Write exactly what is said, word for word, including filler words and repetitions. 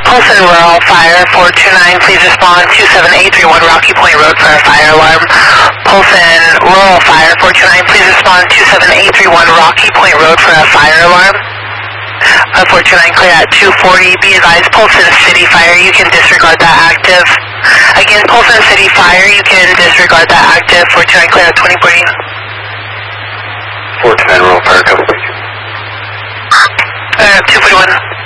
Polson Rural Fire four two nine, please respond two seven eight three one Rocky Point Road for a fire alarm. Polson Rural Fire four two nine, please respond two seven eight three one Rocky Point Road for a fire alarm. Uh, four two nine clear at two forty. Be advised, Polson City Fire, you can disregard that active. Again, Polson City Fire, you can disregard that active. four two nine clear at twenty forty. four two nine Rural Fire, cover, please. Uh, two forty-one.